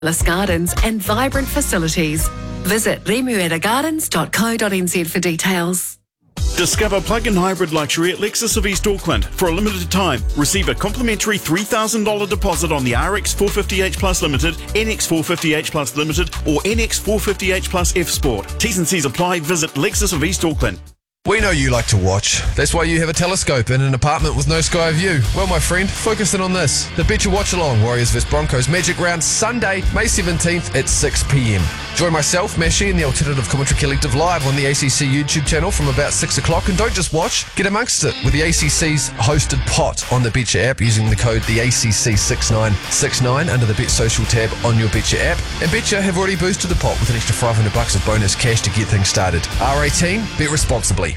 gardens and vibrant facilities. Visit remueragardens.co.nz for details. Discover plug-in hybrid luxury at Lexus of East Auckland. For a limited time, receive a complimentary $3,000 deposit on the RX 450h Plus Limited, NX 450h Plus Limited or NX 450h Plus F Sport. T's and C's apply. Visit Lexus of East Auckland. We know you like to watch. That's why you have a telescope in an apartment with no sky view. Well, my friend, focus in on this. The Betcha Watch Along Warriors vs Broncos Magic Round Sunday, May 17th at 6 p.m. Join myself, Mashi, and the Alternative Commentary Collective live on the ACC YouTube channel from about 6 o'clock. And don't just watch, get amongst it with the ACC's hosted pot on the Betcha app using the code TheACC6969 under the Bet Social tab on your Betcha app. And Betcha have already boosted the pot with an extra $500 of bonus cash to get things started. R18, bet responsibly.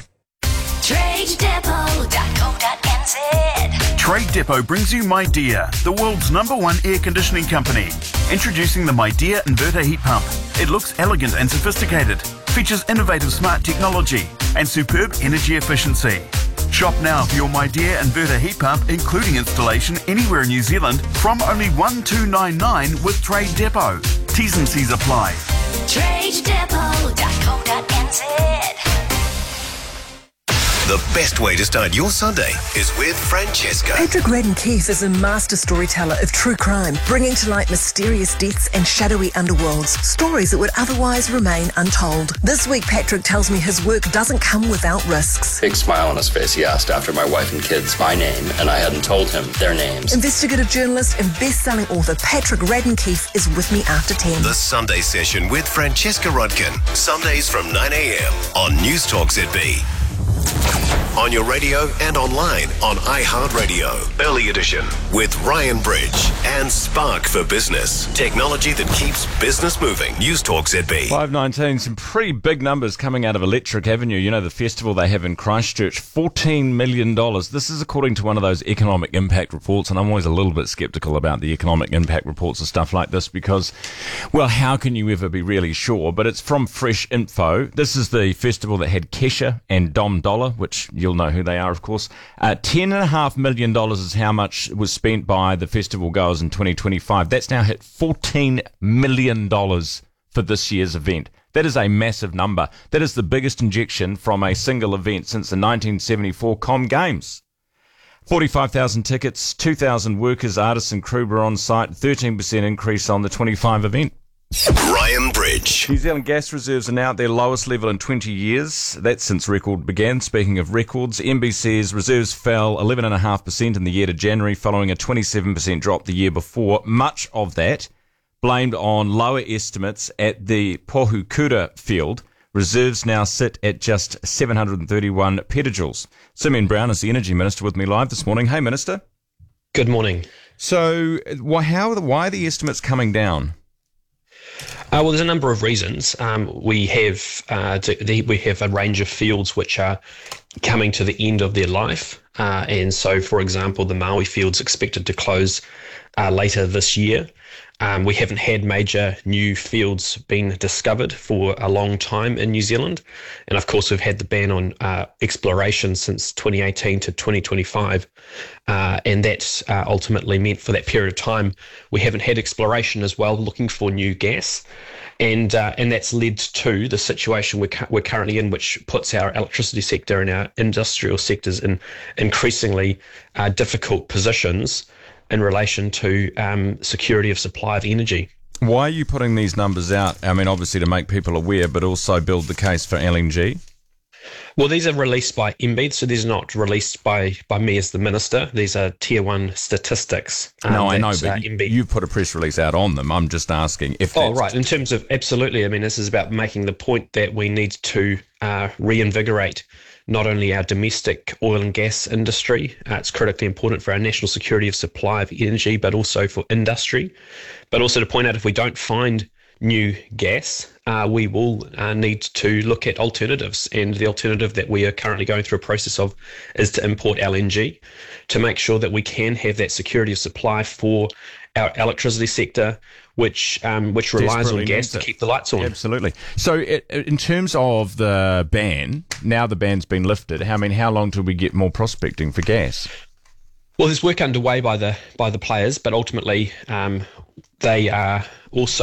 TradeDepot.co.nz. Trade Depot brings you MyDear, the world's #1 air conditioning company. Introducing the MyDear Inverter Heat Pump. It looks elegant and sophisticated, features innovative smart technology and superb energy efficiency. Shop now for your MyDear Inverter Heat Pump, including installation anywhere in New Zealand from only $1,299 with Trade Depot. T's and C's apply. TradeDepot.co.nz. The best way to start your Sunday is with Francesca. Patrick Radden Keefe is a master storyteller of true crime, bringing to light mysterious deaths and shadowy underworlds, stories that would otherwise remain untold. This week, Patrick tells me his work doesn't come without risks. Big smile on his face, he asked after my wife and kids my name, and I hadn't told him their names. Investigative journalist and best-selling author Patrick Radden Keefe is with me after 10. The Sunday Session with Francesca Rodkin. Sundays from 9 a.m. on News Talk ZB. On your radio and online on iHeartRadio. Early Edition with Ryan Bridge and Spark for Business. Technology that keeps business moving. News Talk ZB. 519, some pretty big numbers coming out of Electric Avenue. You know, the festival they have in Christchurch, $14 million. This is according to one of those economic impact reports, and I'm always a little bit sceptical about the economic impact reports and stuff like this because, well, how can you ever be really sure? But it's from Fresh Info. This is the festival that had Kesha and Dom Dollar, which you'll know who they are, of course. $10.5 million is how much was spent by the festival goers in 2025. That's now hit $14 million for this year's event. That is a massive number. That is the biggest injection from a single event since the 1974 Com Games. 45,000 tickets, 2,000 workers, artists and crew were on site, 13% increase on the 25 event. Ryan Bridge. New Zealand gas reserves are now at their lowest level in 20 years. That's since record began. Speaking of records, MBC's reserves fell 11.5% in the year to January, following a 27% drop the year before. Much of that blamed on lower estimates at the Pohukura field. Reserves now sit at just 731 petajoules. Simeon Brown is the Energy Minister with me live this morning. Hey, Minister. Good morning. So why are the estimates coming down? Well, there's a number of reasons. We have a range of fields which are coming to the end of their life. And so, for example, the Maui field's expected to close later this year. We haven't had major new fields being discovered for a long time in New Zealand. And of course, we've had the ban on exploration since 2018 to 2025. And that ultimately meant for that period of time, we haven't had exploration as well, looking for new gas. And that's led to the situation we're currently in, which puts our electricity sector and our industrial sectors in increasingly difficult positions in relation to security of supply of energy. Why are you putting these numbers out? I mean, obviously to make people aware, but also build the case for LNG? Well, these are released by MBIE, so these are not released by me as the Minister. These are Tier 1 statistics. No, I know, but you've put a press release out on them. I'm just asking if that's... Oh, right. In terms of, absolutely. I mean, this is about making the point that we need to reinvigorate not only our domestic oil and gas industry, it's critically important for our national security of supply of energy, but also for industry. But also to point out, if we don't find new gas, we will need to look at alternatives. And the alternative that we are currently going through a process of is to import LNG to make sure that we can have that security of supply for our electricity sector, which relies on gas to keep the lights on. Absolutely. So in terms of the ban, now the ban's been lifted, how long till we get more prospecting for gas? Well, there's work underway by the players, but ultimately they are also